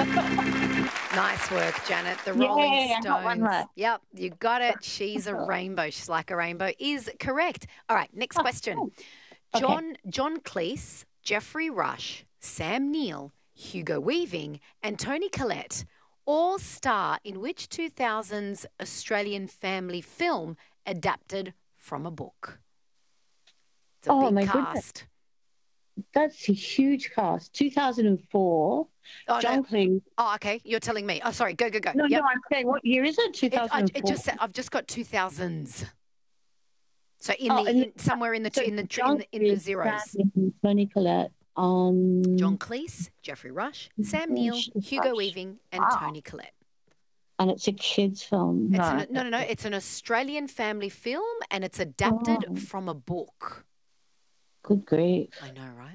Nice work, Janet. The Rolling Yay, I got one Stones. right. Yep, you got it. She's a rainbow. She's like a rainbow is correct. All right, next question. Okay. John Cleese, Jeffrey Rush, Sam Neill, Hugo Weaving, and Toni Collette all star in which 2000s Australian family film adapted from a book? It's a big My cast. goodness. That's a huge cast. 2004. Oh, John no. Cleese. Oh, okay. You're telling me. Oh, sorry. Go. No, Yep. I'm saying, what year is it? 2004. I've just got 2000s. So somewhere in the zeros. Toni Collette. John Cleese, Jeffrey Rush, Sam Neill, Hugo Weaving, and Toni Collette. And it's a kids' film. No. It's an Australian family film, and it's adapted from a book. Good grief. I know, right?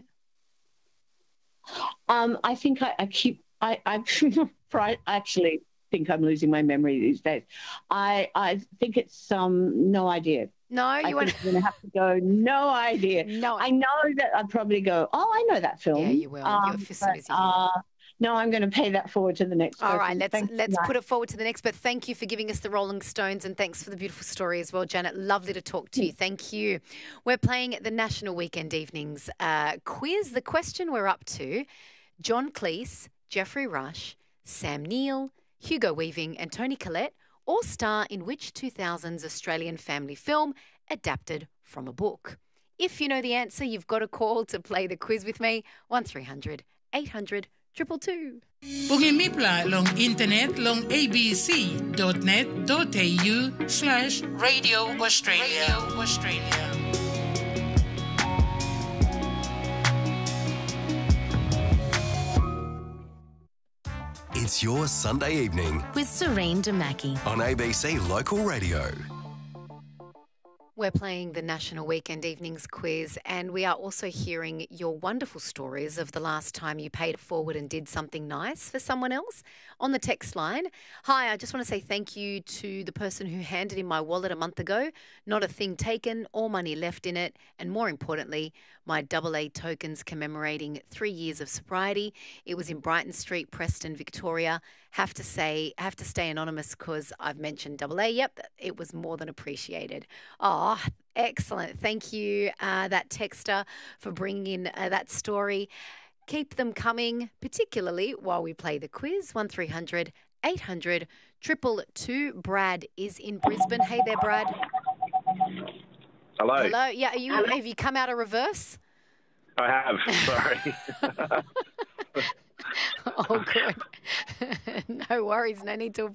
I think I actually think I'm losing my memory these days. I think it's no idea. No, I'm going to have to go. No idea. No, I know that I'd probably go. Oh, I know that film. Yeah, you will. Your facilities. No, I'm going to pay that forward to the next person. All right, let's put it forward to the next. But thank you for giving us the Rolling Stones, and thanks for the beautiful story as well, Janet. Lovely to talk to you. Thank you. We're playing at the National Weekend Evenings quiz. The question we're up to: John Cleese, Jeffrey Rush, Sam Neill, Hugo Weaving, and Toni Collette all star in which 2000s Australian family film adapted from a book? If you know the answer, you've got a call to play the quiz with me. 1300 800 222. Pungimipla long internet long abc.net.au/Radio Australia. It's your Sunday evening with Serene Damaki on ABC Local Radio. We're playing the National Weekend Evenings quiz, and we are also hearing your wonderful stories of the last time you paid it forward and did something nice for someone else on the text line. Hi, I just want to say thank you to the person who handed in my wallet a month ago. Not a thing taken or money left in it, and more importantly, my AA tokens commemorating 3 years of sobriety. It was in Brighton Street, Preston, Victoria. Have to stay anonymous because I've mentioned AA. Yep, it was more than appreciated. Oh, excellent. Thank you, that texter, for bringing in that story. Keep them coming, particularly while we play the quiz. 1300 800 222. Brad is in Brisbane. Hey there, Brad. Hello. Hello. Yeah, have you come out of reverse? I have. Sorry. Oh, good. No worries. No need to